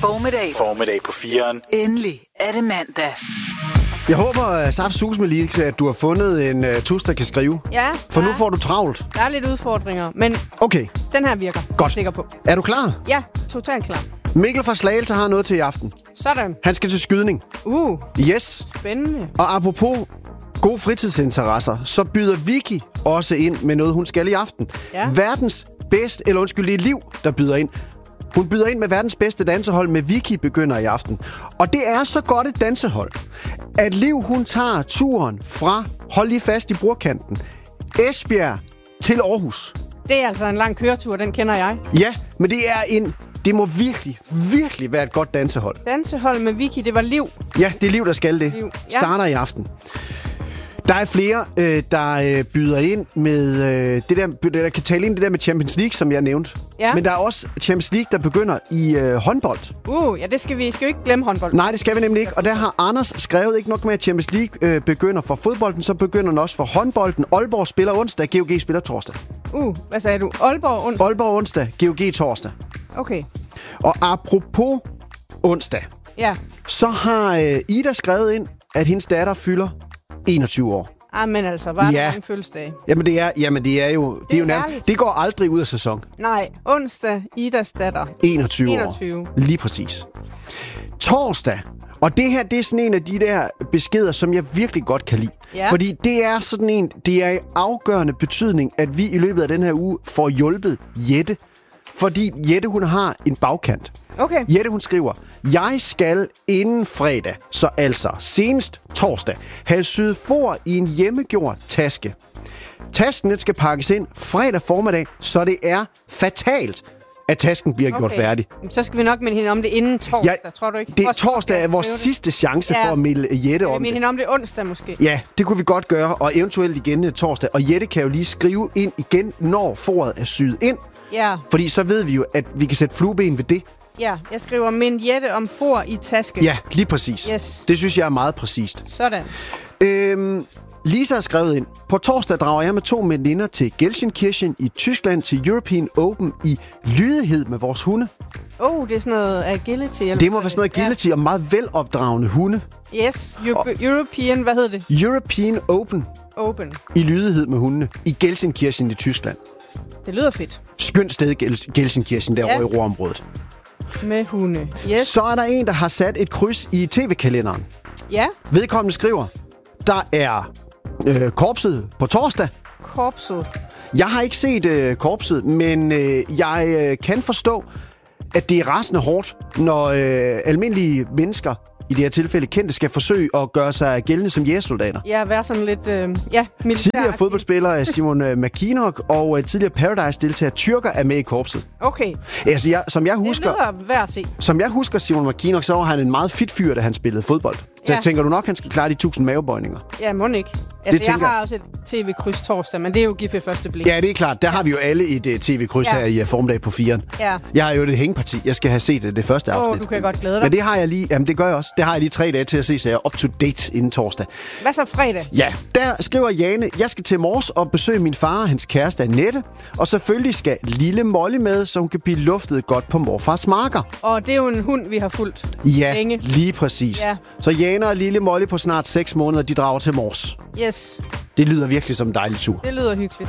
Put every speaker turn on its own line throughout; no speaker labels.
Formiddag på 4'eren.
Endelig er det mandag.
Jeg håber, Saft Susmelike, at du har fundet en tus, der kan skrive.
Ja.
For nu får du travlt.
Der er lidt udfordringer, men
Okay,
den her virker.
godt.
Jeg er sikker på.
Er du klar?
Ja, totalt klar.
Mikkel fra Slagelse har noget til i aften.
Sådan.
Han skal til skydning. Yes.
Spændende.
Og apropos gode fritidsinteresser, så byder Vicky også ind med noget, hun skal i aften.
Ja.
Verdens bedste, eller undskyld, det er Liv, der byder ind. Hun byder ind med verdens bedste dansehold med Vicky begynder i aften. Og det er så godt et dansehold, at Liv, hun tager turen fra, hold lige fast i bordkanten, Esbjerg til Aarhus.
Det er altså en lang køretur, den kender jeg.
Ja, men det må virkelig, virkelig være et godt dansehold.
Dansehold med Vicky, det var Liv.
Ja, det er Liv, der skal det.
Liv. Ja.
Starter i aften. Der er flere, der byder ind med det der kan tale ind det der med Champions League, som jeg nævnte.
Ja.
Men der er også Champions League, der begynder i håndbold.
Ja, det skal vi jo ikke glemme håndbold.
Nej, det skal vi nemlig ikke. Og der har Anders skrevet ikke nok med, at Champions League begynder for fodbolden, så begynder den også for håndbolden. Aalborg spiller onsdag, GOG spiller torsdag.
Hvad sagde du? Aalborg onsdag?
Aalborg onsdag, GOG torsdag.
Okay.
Og apropos onsdag,
Ja.
så har Ida skrevet ind, at hendes datter fylder 21 år.
Men altså, var der mange fødselsdage?
Jamen det er jo nærmest.
herligt.
Det går aldrig ud af sæson.
Nej, onsdag, Idas datter.
21
21.
år. Lige præcis. Torsdag. Og det her, det er sådan en af de der beskeder, som jeg virkelig godt kan lide.
Ja.
Fordi det er i afgørende betydning, at vi i løbet af den her uge får hjulpet Jette. Fordi Jette, hun har en bagkant.
Okay.
Jette, hun skriver, jeg skal inden fredag, så altså senest torsdag, have syet for i en hjemmegjort taske. Tasken, den skal pakkes ind fredag formiddag, så det er fatalt, at tasken bliver gjort færdig.
Så skal vi nok minde hende om det inden torsdag, tror du ikke?
Torsdag er vores sidste chance for at melde Jette om det.
Minde hende om det onsdag måske.
Ja, det kunne vi godt gøre, og eventuelt igen torsdag. Og Jette kan jo lige skrive ind igen, når foret er syet ind.
Ja.
Fordi så ved vi jo, at vi kan sætte flueben ved det.
Ja, jeg skriver mind Jette om for i taske.
Ja, lige præcis.
Yes.
Det synes jeg er meget præcist.
Sådan.
Lisa har skrevet ind. På torsdag drager jeg med 2 veninder til Gelsenkirchen i Tyskland til European Open i lydighed med vores hunde.
Det er sådan noget agility. Eller
Det må være sådan noget agility og meget velopdragende hunde.
Yes, European, hvad hedder det?
European Open. I lydighed med hundene i Gelsenkirchen i Tyskland.
Det lyder fedt.
Skønt sted Gelsenkirchen derovre i Ruhrområdet.
Med hunde. Yes.
Så er der en, der har sat et kryds i tv-kalenderen.
Ja.
Vedkommende skriver, der er korpset på torsdag.
Korpset.
Jeg har ikke set korpset, men jeg kan forstå, at det er rasende hårdt, når almindelige mennesker, i det her tilfælde kendte, skal forsøge at gøre sig gældende som jægersoldater.
Ja, være sådan lidt, militær.
Tidligere fodboldspiller Simon McKinnock og tidligere Paradise-deltager Tyrker er med i korpset.
Okay.
Altså, som jeg husker,
det lyder værd at se.
Som jeg husker Simon McKinnock, så var han en meget fit fyr, da han spillede fodbold. Så tænker du nok, han skal klare de 1000 mavebøjninger?
Ja, må ikke. Altså, jeg har også et tv-kryds torsdag, men det er jo gift ved første blik.
Ja, det er klart. Der har vi jo alle et tv-kryds her i formiddag på 4'eren.
Ja.
Jeg har jo det hængeparti. Jeg skal have set det første afsnit.
Du kan godt glæde dig.
Men det har jeg lige. Jamen, det gør jeg også. Det har jeg lige 3 dage til at se, så jeg er up to date inden torsdag.
Hvad så fredag?
Ja, der skriver Jane, jeg skal til Mors og besøge min far og hans kæreste Annette. Og selvfølgelig skal lille Molly med, så hun kan blive luftet godt på morfars marker.
Og det er jo en hund, vi har fulgt længe.
Lige præcis.
Ja.
Så Jane og lille Molly på snart 6 måneder, de drager til Mors.
Yes.
Det lyder virkelig som en dejlig tur.
Det lyder hyggeligt.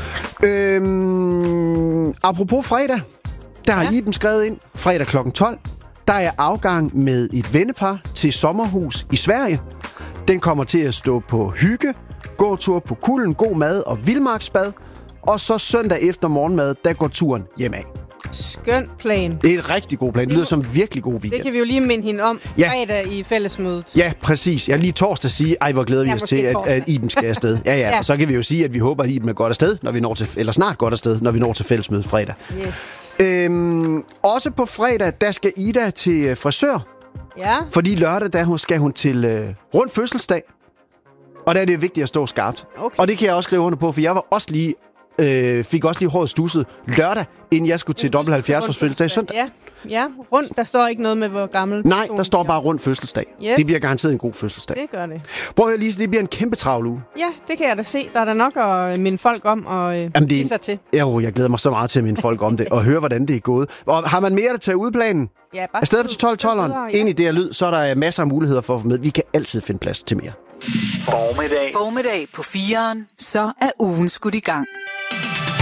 Apropos fredag, der har Iben skrevet ind. Fredag kl. 12, der er afgang med et vennepar til sommerhus i Sverige. Den kommer til at stå på hygge, gåtur på kulden, god mad og vildmarksbad. Og så søndag efter morgenmad, der går turen hjemad.
Skøn plan.
Det er en rigtig god plan. Det lyder som en virkelig god weekend.
Det kan vi jo lige minde hende om fredag i fællesmødet.
Ja, præcis. Jeg lige torsdag sige, hvor glæder vi os til, at Iben skal afsted. Ja. Og så kan vi jo sige, at vi håber, at Iben er godt afsted, når vi når til, eller snart godt afsted, når vi når til fællesmødet fredag.
Yes.
Også på fredag, der skal Ida til frisør.
Ja.
Fordi lørdag, der skal hun til rund fødselsdag. Og der er det vigtigt at stå skarpt.
Okay.
Og det kan jeg også skrive under på, for jeg var også lige fik også lige håret stusset lørdag, inden jeg skulle til dobbelt 70-års fødselsdag søndag.
Ja, rundt. Der står ikke noget med, hvor gammel
Nej, der står bare rundt fødselsdag.
Yes.
Det bliver garanteret en god fødselsdag.
Det gør det.
Prøv at lige, det bliver en kæmpe travl uge.
Ja, det kan jeg da se. Der er der nok at minde folk om og give sig til.
Jo, jeg glæder mig så meget til at minde folk om det, og høre, hvordan det er gået. Og har man mere at tage udplanen?
Ja, bare
afsted til 12-12'eren. Ind i det her lyd, så er der masser af muligheder for at få med. Vi kan altid finde plads til mere.
Formiddag på 4'eren, så er ugen skudt i gang.